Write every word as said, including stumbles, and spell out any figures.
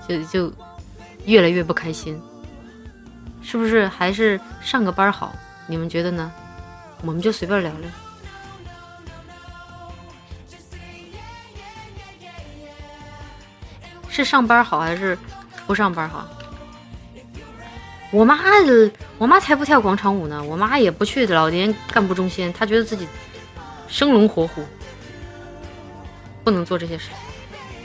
就就越来越不开心。是不是还是上个班好？你们觉得呢？我们就随便聊聊。是上班好还是不上班好？我妈，我妈才不跳广场舞呢，我妈也不去老年干部中心，她觉得自己生龙活虎，不能做这些事情。